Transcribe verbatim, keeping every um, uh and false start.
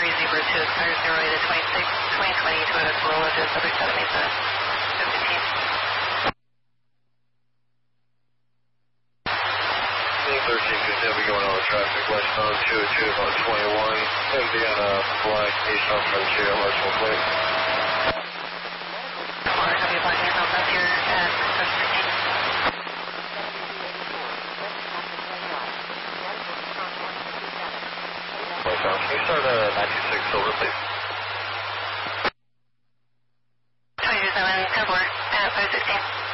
three zero two, expires zero eight at twenty-six, twenty twenty, Toyota Corolla, to seven seven eight seven. fifteen. thirteen continue going on the traffic, westbound two oh two, about twenty-one, Indiana Black, eastbound Frontier, Marshall Place. Or have you Black Eastbound Frontier at seven fifteen? Westbound, can you start at ninety-six Silver, please? twenty-two seven, ten four, at five sixteen.